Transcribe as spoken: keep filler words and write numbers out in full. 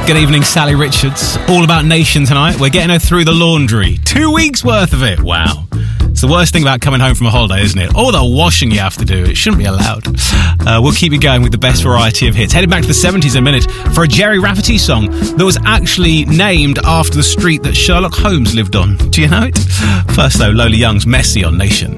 Good evening, Sally Richards. All about Nation tonight. We're getting her through the laundry. Two weeks worth of it. Wow. It's the worst thing about coming home from a holiday, isn't it? All the washing you have to do. It shouldn't be allowed. Uh, we'll keep you going with the best variety of hits. Headed back to the seventies in a minute for a Jerry Rafferty song that was actually named after the street that Sherlock Holmes lived on. Do you know it? First, though, Lola Young's Messy on Nation.